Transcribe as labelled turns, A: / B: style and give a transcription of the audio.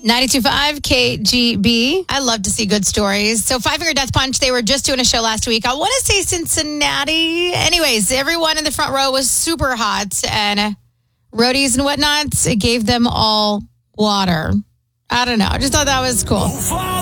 A: 92.5 KGB. I love to see good stories. So Five Finger Death Punch, they were just doing a show last week. I want to say Cincinnati. Anyways, everyone in the front row was super hot, and roadies and whatnot, it gave them all water. I don't know. I just thought that was cool.